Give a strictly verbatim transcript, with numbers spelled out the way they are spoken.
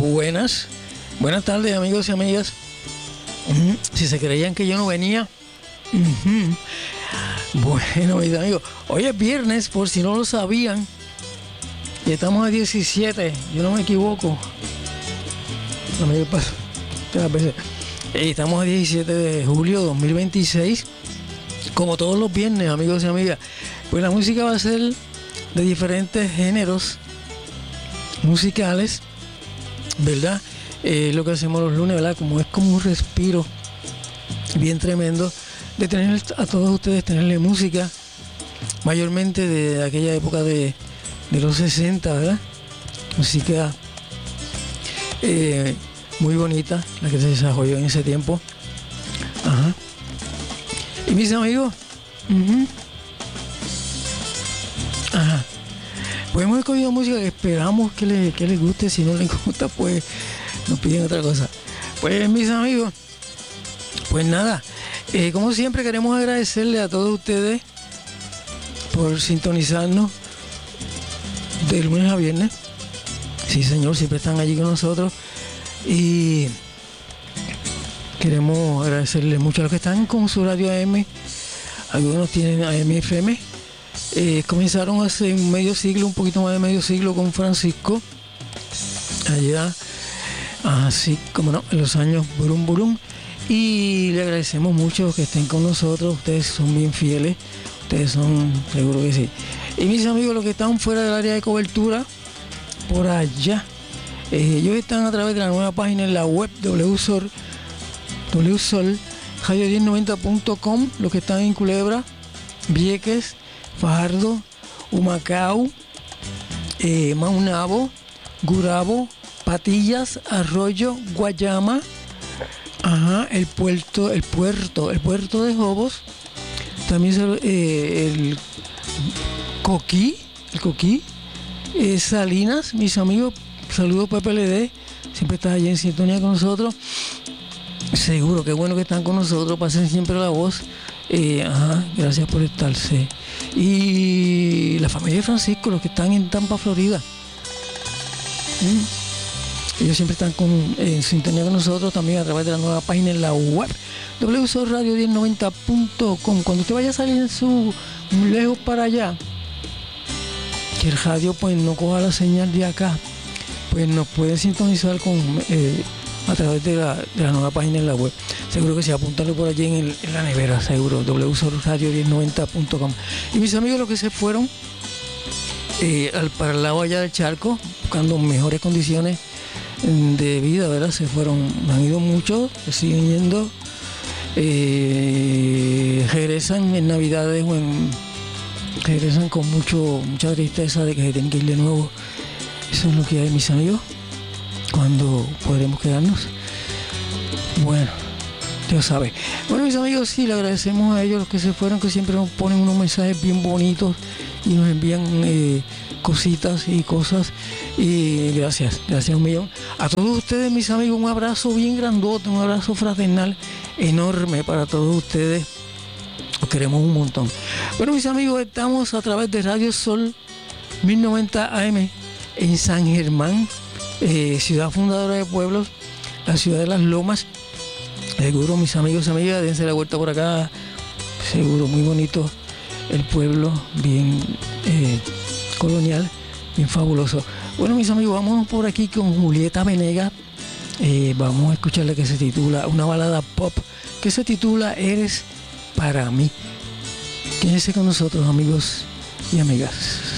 Buenas, buenas tardes amigos y amigas. Uh-huh. Si se creían que yo no venía, uh-huh. Bueno, mis amigos, hoy es viernes, por si no lo sabían, y estamos a diecisiete, yo no me equivoco. No me pasa, veces. Estamos a diecisiete de julio de dos mil veintiséis, como todos los viernes, amigos y amigas. Pues la música va a ser de diferentes géneros musicales, ¿verdad? Eh, lo que hacemos los lunes, ¿verdad? Como es como un respiro bien tremendo de tener a todos ustedes, tenerle música, mayormente de aquella época de, de los sesenta, ¿verdad? Música eh, muy bonita, la que se desarrolló en ese tiempo. Ajá. Y mis amigos, uh-huh. Ajá. Pues hemos escogido música que esperamos que, le, que les guste. Si no les gusta, pues nos piden otra cosa. Pues mis amigos, pues nada, eh, como siempre queremos agradecerle a todos ustedes por sintonizarnos de lunes a viernes. Sí señor, siempre están allí con nosotros. Y queremos agradecerle mucho a los que están con su radio A M. Algunos tienen A M F M. Eh, comenzaron hace un medio siglo, un poquito más de medio siglo con Francisco, allá, así como no, en los años burum burum, y le agradecemos mucho que estén con nosotros. Ustedes son bien fieles, ustedes son, seguro que sí. Y mis amigos, los que están fuera del área de cobertura, por allá, eh, ellos están a través de la nueva página en la web wsol radio diez noventa punto com, los que están en Culebra, Vieques, Fajardo, Humacao, eh, Maunabo, Gurabo, Patillas, Arroyo, Guayama, ajá, el puerto, el puerto, el puerto de Jobos, también eh, el Coquí, el Coquí, eh, Salinas, mis amigos, saludos P P L D, siempre estás allí en sintonía con nosotros, seguro, qué bueno que están con nosotros, pasen siempre la voz. Eh, ajá, gracias por estarse. Y la familia de Francisco, los que están en Tampa, Florida, ¿Mm? ellos siempre están con, eh, en sintonía con nosotros también a través de la nueva página en la web wsol radio diez noventa punto com. Cuando usted vaya a salir en su muy lejos para allá, que el radio pues no coja la señal de acá, pues nos pueden sintonizar con eh, a través de la, de la nueva página en la web. Seguro que sí, apuntarlo por allí en, el, en la nevera, seguro, wsol radio diez noventa punto com. Y mis amigos, los que se fueron eh, al, para el lado allá del charco, buscando mejores condiciones de vida, ¿verdad? Se fueron, han ido muchos, siguen yendo, eh, regresan en Navidades o en, regresan con mucho mucha tristeza de que se tienen que ir de nuevo. Eso es lo que hay, mis amigos. Cuando podremos quedarnos, bueno, Dios sabe. Bueno, mis amigos, sí, le agradecemos a ellos, los que se fueron, que siempre nos ponen unos mensajes bien bonitos y nos envían eh, cositas y cosas, y gracias, gracias un millón a todos ustedes, mis amigos. Un abrazo bien grandote, un abrazo fraternal enorme para todos ustedes, los queremos un montón. Bueno, mis amigos, estamos a través de Radio Sol mil noventa A M en San Germán, Eh, ciudad fundadora de pueblos, la ciudad de las Lomas. Seguro, mis amigos y amigas, dense la vuelta por acá, seguro, muy bonito el pueblo, bien eh, colonial, bien fabuloso. Bueno, mis amigos, vámonos por aquí con Julieta Venegas. Eh, vamos a escucharle, que se titula, una balada pop que se titula Eres para mí. Quédense con nosotros, amigos y amigas.